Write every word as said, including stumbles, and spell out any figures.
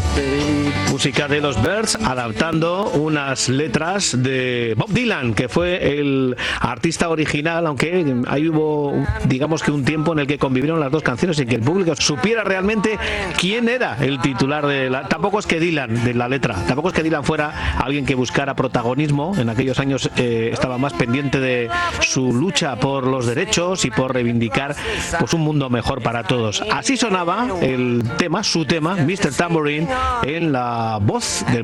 Música de los Byrds adaptando unas letras de Bob Dylan, que fue el artista original, aunque ahí hubo, digamos que un tiempo en el que convivieron las dos canciones y que el público supiera realmente quién era el titular de la... Tampoco es que Dylan, de la letra, tampoco es que Dylan fuera alguien que buscara protagonismo. En aquellos años eh, estaba más pendiente de su lucha por los derechos y por reivindicar pues un mundo mejor para todos. Así sonaba el tema, su tema, mister Tambourine, en la voz del